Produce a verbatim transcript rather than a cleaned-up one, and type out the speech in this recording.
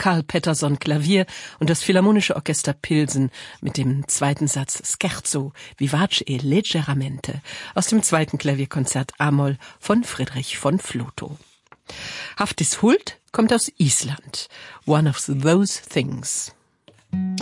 Karl Pettersson Klavier und das Philharmonische Orchester Pilsen mit dem zweiten Satz Scherzo vivace e leggeramente aus dem zweiten Klavierkonzert A-Moll von Friedrich von Flotow. Haftis Huld kommt aus Island. One of those things.